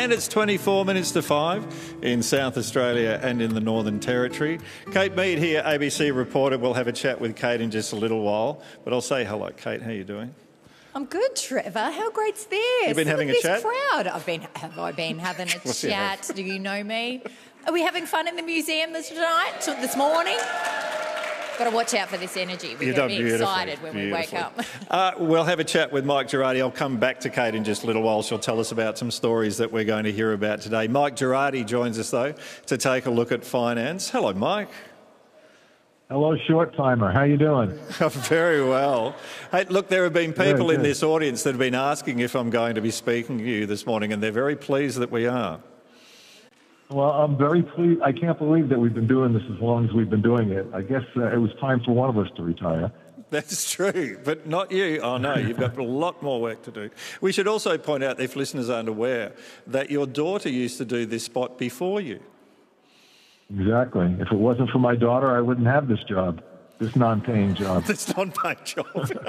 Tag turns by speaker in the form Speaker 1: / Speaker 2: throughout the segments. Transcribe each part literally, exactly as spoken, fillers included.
Speaker 1: And it's twenty-four minutes to five in South Australia and in the Northern Territory. Kate Mead here, A B C reporter. We'll have a chat with Kate in just a little while. But I'll say hello, Kate. How are you doing?
Speaker 2: I'm good, Trevor. How great's this?
Speaker 1: You've been having
Speaker 2: Look
Speaker 1: a
Speaker 2: at this
Speaker 1: chat?
Speaker 2: crowd. I've been. Have I been having a chat? Do you know me? Are we having fun in the museum this tonight? This morning? Got to watch out for this energy. We
Speaker 1: You've
Speaker 2: get
Speaker 1: done
Speaker 2: me
Speaker 1: beautifully,
Speaker 2: excited when we wake up.
Speaker 1: uh, we'll have a chat with Mike Girardi. I'll come back to Kate in just a little while. She'll tell us about some stories that we're going to hear about today. Mike Girardi joins us, though, to take a look at finance. Hello, Mike.
Speaker 3: Hello, short timer. How you doing?
Speaker 1: Very well. Hey, look, there have been people
Speaker 3: Good,
Speaker 1: in
Speaker 3: good.
Speaker 1: this audience that have been asking if I'm going to be speaking to you this morning, and they're very pleased that we are.
Speaker 3: Well, I'm very pleased. I can't believe that we've been doing this as long as we've been doing it. I guess uh, it was time for one of us to retire.
Speaker 1: That's true, but not you. Oh, no, you've got a lot more work to do. We should also point out, if listeners aren't aware, that your daughter used to do this spot before you.
Speaker 3: Exactly. If it wasn't for my daughter, I wouldn't have this job, this non-paying job.
Speaker 1: This non-paid job.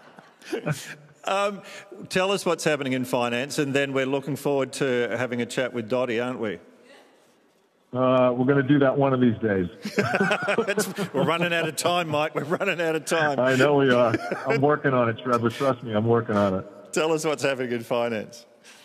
Speaker 1: um, tell us what's happening in finance, and then we're looking forward to having a chat with Dottie, aren't we?
Speaker 3: Uh, we're going to do that one of these days.
Speaker 1: We're running out of time, Mike. We're running out of time.
Speaker 3: I know we are. I'm working on it, Trevor. Trust me, I'm working on it.
Speaker 1: Tell us what's happening in finance.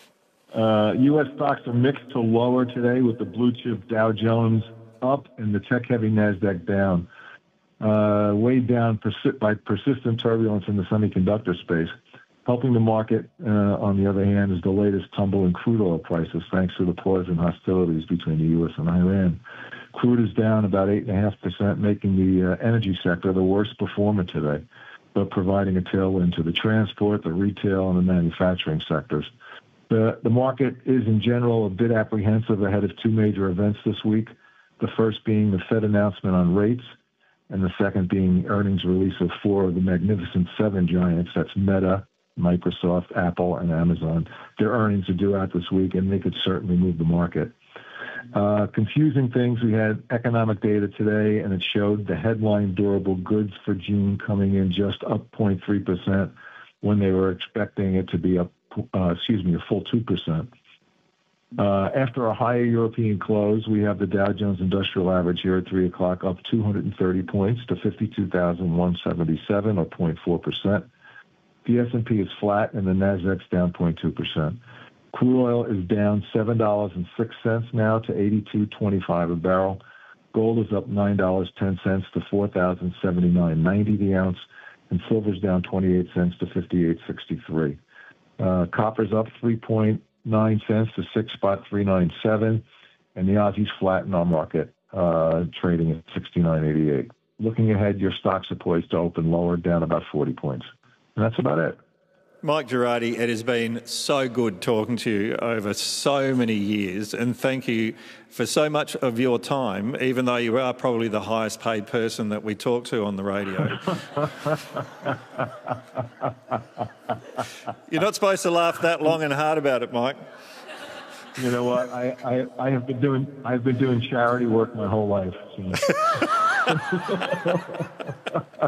Speaker 3: Uh, U S stocks are mixed to lower today, with the blue chip Dow Jones up and the tech-heavy NASDAQ down. Uh, weighed down persi- by persistent turbulence in the semiconductor space. Helping the market, uh, on the other hand, is the latest tumble in crude oil prices, thanks to the pause in hostilities between the U S and Iran. Crude is down about eight point five percent, making the uh, energy sector the worst performer today, but providing a tailwind to the transport, the retail, and the manufacturing sectors. The, the market is, in general, a bit apprehensive ahead of two major events this week, the first being the Fed announcement on rates, and the second being earnings release of four of the Magnificent Seven giants. That's Meta, Microsoft, Apple, and Amazon. Their earnings are due out this week, and they could certainly move the market. Uh, confusing things, we had economic data today, and it showed the headline durable goods for June coming in just up zero point three percent when they were expecting it to be up, uh, excuse me, a full two percent. Uh, after a higher European close, we have the Dow Jones Industrial Average here at three o'clock up two hundred thirty points to fifty-two thousand one hundred seventy-seven, or zero point four percent. The S and P is flat, and the NASDAQ's down zero point two percent. Crude oil is down seven dollars and six cents now to eighty-two twenty-five a barrel. Gold is up nine dollars and ten cents to four thousand seventy-nine ninety the ounce, and silver's down twenty-eight cents to fifty-eight sixty-three. Uh, copper's up three point nine cents to six spot three nine seven, and the Aussie's flat in our market, uh, trading at sixty-nine eighty-eight. Looking ahead, your stocks are poised to open lower, down about forty points. And that's about it.
Speaker 1: Mike Girardi, it has been so good talking to you over so many years, and thank you for so much of your time, even though you are probably the highest paid person that we talk to on the radio. You're not supposed to laugh that long and hard about it, Mike.
Speaker 3: You know what? I, I, I have been doing I've been doing charity work my whole life. So.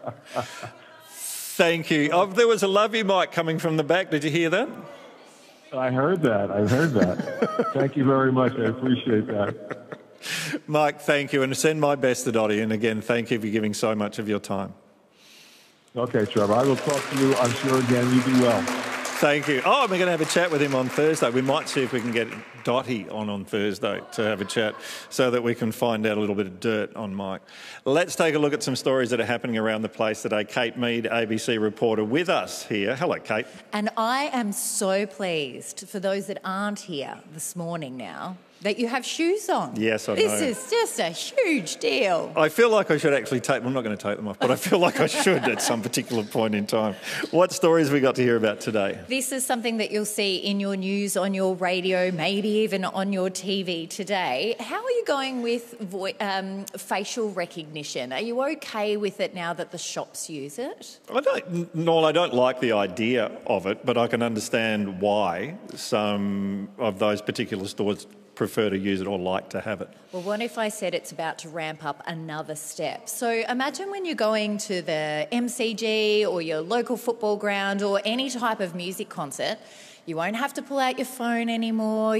Speaker 1: Thank you. Oh, there was a love you, Mike, coming from the back. Did you hear that?
Speaker 3: I heard that. I heard that. Thank you very much. I appreciate that.
Speaker 1: Mike, thank you. And send my best to Dottie. And again, thank you for giving so much of your time.
Speaker 3: Okay, Trevor. I will talk to you, I'm sure, again. You be well.
Speaker 1: Thank you. Oh, we're going to have a chat with him on Thursday. We might see if we can get Dottie on on Thursday to have a chat so that we can find out a little bit of dirt on Mike. Let's take a look at some stories that are happening around the place today. Kate Mead, A B C reporter, with us here. Hello, Kate.
Speaker 2: And I am so pleased, for those that aren't here this morning now, that you have shoes on.
Speaker 1: Yes, I know.
Speaker 2: This is just a huge deal.
Speaker 1: I feel like I should actually take them. I'm not going to take them off, but I feel like I should at some particular point in time. What stories have we got to hear about today?
Speaker 2: This is something that you'll see in your news, on your radio, maybe even on your T V today. How are you going with vo- um, facial recognition? Are you okay with it now that the shops use it?
Speaker 1: I don't, Noel, I don't like the idea of it, but I can understand why some of those particular stores prefer to use it or like to have it.
Speaker 2: Well, what if I said it's about to ramp up another step? So imagine when you're going to the M C G or your local football ground or any type of music concert, you won't have to pull out your phone anymore.